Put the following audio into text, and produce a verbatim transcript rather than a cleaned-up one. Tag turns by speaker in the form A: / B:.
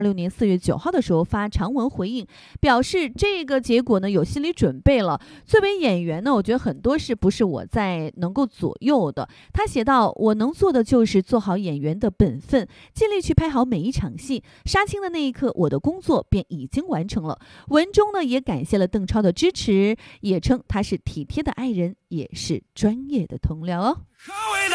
A: 六年四月九号的时候发长文回应，表示这个结果呢有心理准备了。作为演员呢，我觉得很多事不是我在能够左右的。他写道：我能做的就是做好演员的本分，尽力去拍好每一场戏。杀青的那一刻，我的工作便已经完成了。文中呢也感谢了邓超的支持，也称他是体贴的爱人，也是专业的同僚哦。